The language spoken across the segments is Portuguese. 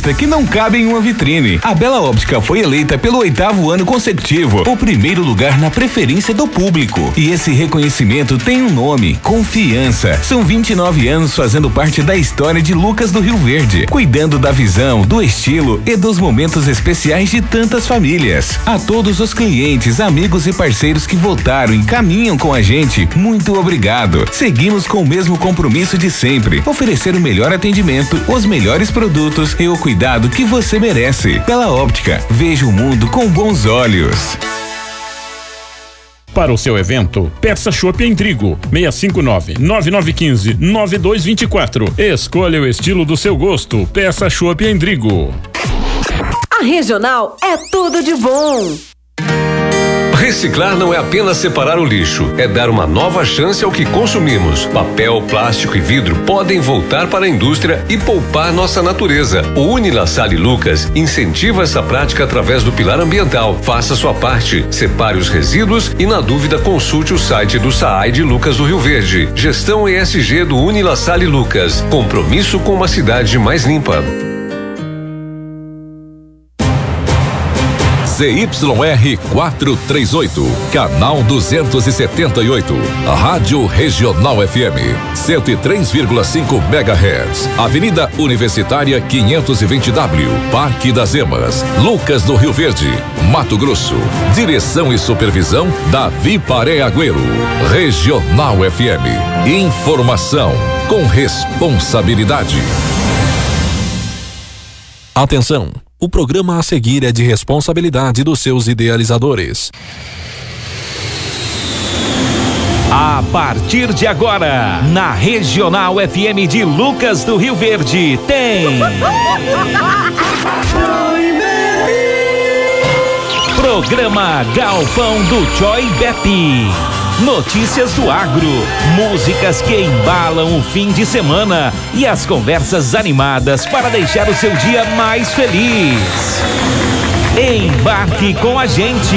vista que não cabe em uma vitrine. A Bela Óptica foi eleita pelo 8º ano consecutivo o primeiro lugar na preferência do público. E esse reconhecimento tem um nome: confiança. São 29 anos fazendo parte da história de Lucas do Rio Verde, cuidando da visão, do estilo e dos momentos especiais de tantas famílias. A todos os clientes, amigos e parceiros que votaram e caminham com a gente, muito obrigado. Seguimos com o mesmo compromisso de sempre: oferecer o melhor atendimento, os melhores produtos e o cuidado que você merece. Bela Óptica, veja o mundo com bons olhos. Para o seu evento, peça Chopp em Trigo, 659-9915-9224. Escolha o estilo do seu gosto, peça Chopp em Trigo. A Regional é tudo de bom. Reciclar não é apenas separar o lixo, é dar uma nova chance ao que consumimos. Papel, plástico e vidro podem voltar para a indústria e poupar nossa natureza. O Unilassale Lucas incentiva essa prática através do pilar ambiental. Faça sua parte, separe os resíduos e, na dúvida, consulte o site do SAAI de Lucas do Rio Verde. Gestão ESG do Unilassale Lucas. Compromisso com uma cidade mais limpa. ZYR 438, canal 278, Rádio Regional FM, 103,5 MHz, Avenida Universitária 520W, Parque das Emas, Lucas do Rio Verde, Mato Grosso. Direção e supervisão Davi Paré Agüero. Regional FM, informação com responsabilidade. Atenção! O programa a seguir é de responsabilidade dos seus idealizadores. A partir de agora, na Regional FM de Lucas do Rio Verde, tem Programa Galpão do Joy Beppe. Notícias do agro, músicas que embalam o fim de semana e as conversas animadas para deixar o seu dia mais feliz. Embarque com a gente.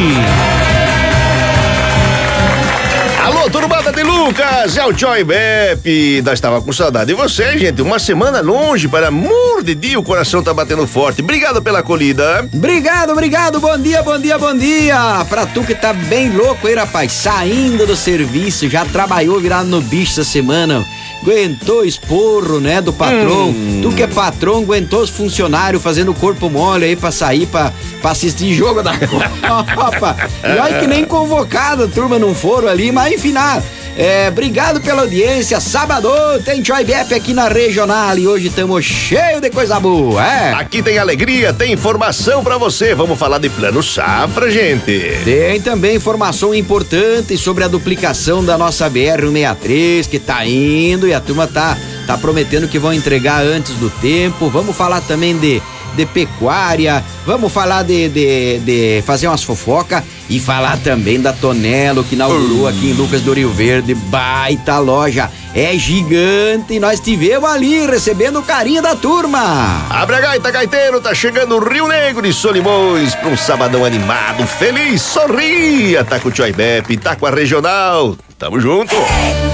Alô, turbada de Lucas, é o Joy Beppe. Nós estava com saudade de você, gente. Uma semana longe, para amor de Deus, o coração tá batendo forte. Obrigado pela acolhida. Obrigado. Bom dia. Pra tu que tá bem louco aí, rapaz, saindo do serviço, já trabalhou virado no bicho essa semana. Aguentou esporro, né, do patrão. Tu que é patrão, aguentou os funcionários fazendo corpo mole aí pra sair pra assistir jogo da Copa. E olha que nem convocado a turma não foram ali, mas enfim, obrigado pela audiência. Sábado tem Joy Beppe aqui na Regional e hoje estamos cheio de coisa boa, Aqui tem alegria, tem informação pra você. Vamos falar de Plano Safra, gente. Tem também informação importante sobre a duplicação da nossa BR-163 que tá indo e a turma tá prometendo que vão entregar antes do tempo. Vamos falar também de pecuária, vamos falar de fazer umas fofocas e falar também da Tonelo que inaugurou aqui em Lucas do Rio Verde, baita loja, é gigante e nós tivemos ali recebendo o carinho da turma. Abre a gaita, gaiteiro, tá chegando o Rio Negro e Solimões pra um sabadão animado, feliz, sorria, tá com o Joy Beppe, tá com a Regional, tamo junto.